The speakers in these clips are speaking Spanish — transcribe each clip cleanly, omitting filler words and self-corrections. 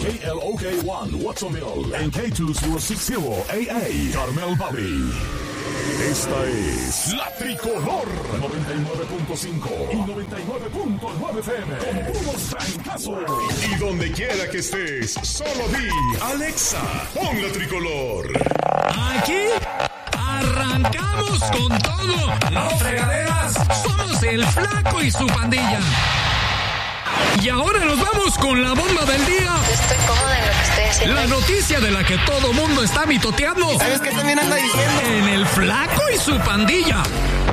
KLOK1 Watsonville and K260 AA Carmel Valley. Esta es La Tricolor 99.5 y 99.9 FM con puros trancazos. Y donde quiera que estés, solo di Alexa, pon La Tricolor. Aquí arrancamos con todo. No fregaderas, somos el Flaco y su pandilla. Y ahora nos vamos con la bomba del día. Estoy cómoda en lo que estoy haciendo. La noticia de la que todo mundo está mitoteando. ¿Sabes qué también anda diciendo? En el Flaco y su pandilla.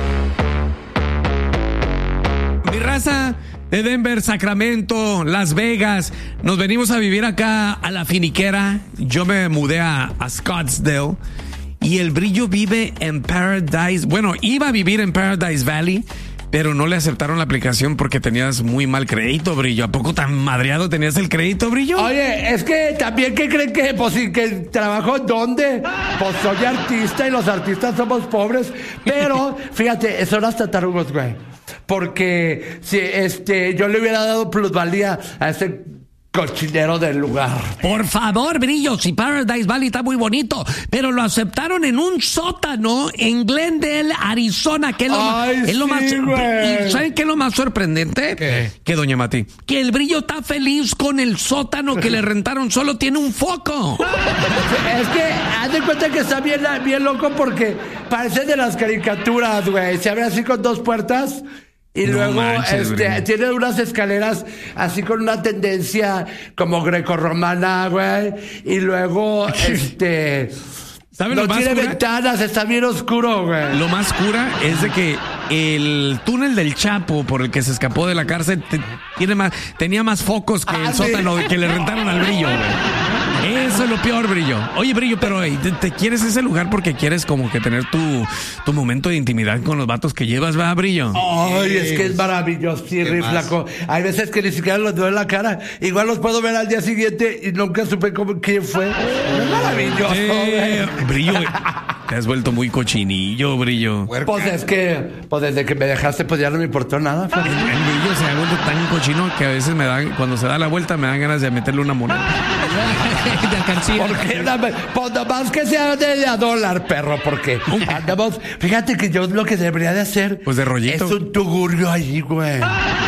Mi raza de Denver, Sacramento, Las Vegas. Nos venimos a vivir acá a la finiquera. Yo me mudé a Scottsdale. Y el Brillo vive en Paradise. Bueno, iba a vivir en Paradise Valley, pero no le aceptaron la aplicación porque tenías muy mal crédito, Brillo. ¿A poco tan madreado tenías el crédito, Brillo? Oye, es que también, ¿qué creen que? Pues sí, que trabajo dónde? Pues soy artista y los artistas somos pobres. Pero, fíjate, son hasta tarugos, güey. Porque si yo le hubiera dado plusvalía a ese cochinero del lugar. Por favor, Brillo, si Paradise Valley está muy bonito, pero lo aceptaron en un sótano en Glendale, Arizona, que es lo más... ¿Y saben qué es lo más sorprendente? ¿Qué? Que doña Mati, que el Brillo está feliz con el sótano que le rentaron, solo tiene un foco. Es que haz de cuenta que está bien loco porque parece de las caricaturas, güey. Se abre así con dos puertas. Y no luego manches, tiene unas escaleras así con una tendencia como grecorromana, güey. Y luego, ¿Sabe no lo más tiene cura? ventanas, está bien oscuro, güey. Lo más cura es de que el túnel del Chapo por el que se escapó de la cárcel tenía más focos que el sótano que le rentaron al Brillo, güey. Eso es lo peor, Brillo. Oye, Brillo, pero ¿te quieres ese lugar porque quieres como que tener tu momento de intimidad con los vatos que llevas, va, Brillo? Ay, es que es maravilloso, sí, Flaco. Hay veces que ni siquiera los veo en la cara. Igual los puedo ver al día siguiente y nunca supe quién fue. Es maravilloso, güey. Brillo, te has vuelto muy cochinillo, Brillo. Pues es que, desde que me dejaste, pues ya no me importó nada, Flaco. El Brillo se ha vuelto tan cochino que a veces cuando se da la vuelta me dan ganas de meterle una moneda. Porque pues nomás que sea de $1, perro, porque andamos. Fíjate que yo lo que debería de hacer pues de rollito es un tugurio allí, güey.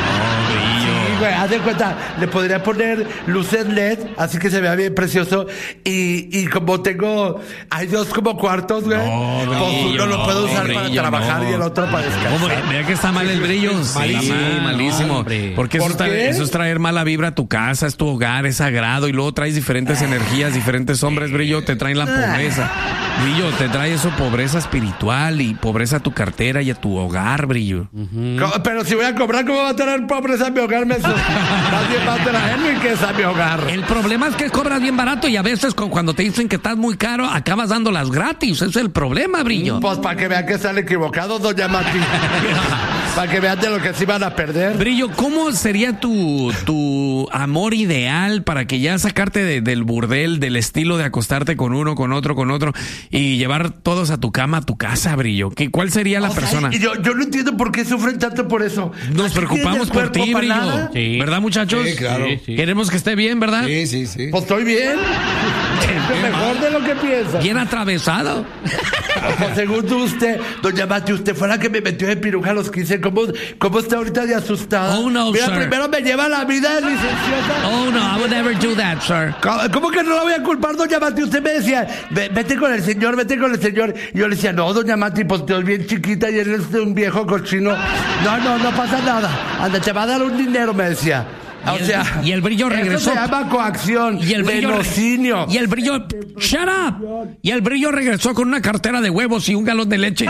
Güey, haz de cuenta, le podría poner luces LED, así que se vea bien precioso. Y como hay dos como cuartos, güey. Pues uno lo puedo usar para trabajar y el otro para descansar. Vea que está mal el Brillo. Sí, malísimo. Porque eso es traer mala vibra a tu casa, es tu hogar, es sagrado. Y luego traes diferentes energías, diferentes hombres, Brillo, te traen la pobreza. Brillo, te trae eso, pobreza espiritual y pobreza a tu cartera y a tu hogar, Brillo. Pero si voy a cobrar, ¿cómo va a tener pobreza a mi hogar? Más bien va a traerme que es a mi hogar. El problema es que cobras bien barato y a veces cuando te dicen que estás muy caro, acabas dándolas gratis. Ese es el problema, Brillo. Pues para que vean que están equivocados, doña Mati. Para que vean de lo que se van a perder. Brillo, ¿cómo sería tu amor ideal para que ya sacarte del burdel, del estilo de acostarte con uno, con otro y llevar todos a tu cama, a tu casa, Brillo? ¿Cuál sería la persona? Yo no entiendo por qué sufren tanto por eso. Nos preocupamos por ti, Brillo. Sí. ¿Verdad, muchachos? Sí, claro. Sí. Queremos que esté bien, ¿verdad? Sí. Pues estoy bien. Es mejor de lo que piensa. Bien atravesado. Pues según usted, doña Mati, usted fue la que me metió de piruja a los 15. ¿Cómo está ahorita de asustada? Oh, no, mira, sir. Primero me lleva la vida de licenciosa. Oh, no, I would never do that, sir. ¿Cómo que no la voy a culpar, doña Mati? Usted me decía, vete con el señor. Y yo le decía, no, doña Mati, pues tú eres bien chiquita y eres un viejo cochino. No pasa nada. Anda, te va a dar un dinero, me decía. Y el Brillo regresó. Eso se llama coacción. Y el Brillo lenocinio. Y el Brillo, shut up. Y el Brillo regresó con una cartera de huevos y un galón de leche.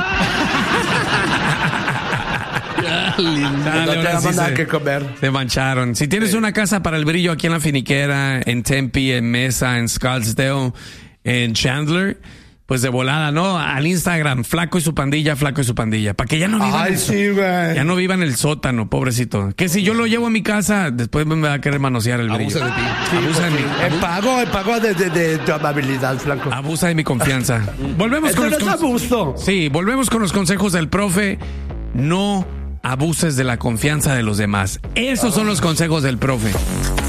No te damos nada que comer. Se mancharon. Si tienes una casa para el Brillo aquí en la finiquera, en Tempe, en Mesa, en Scottsdale, en Chandler, pues de volada, ¿no? Al Instagram, Flaco y su pandilla, para que ya no vivan. Ay, sí, güey. Ya no vivan en el sótano, pobrecito. Que si yo lo llevo a mi casa, después me va a querer manosear el Brillo. Abusa de ti. Sí, Abusa de mí. Pago de tu amabilidad, Flaco. Abusa de mi confianza. Volvemos con los abuso. Sí, volvemos con los consejos del profe. No abuses de la confianza de los demás. Esos son los consejos del profe.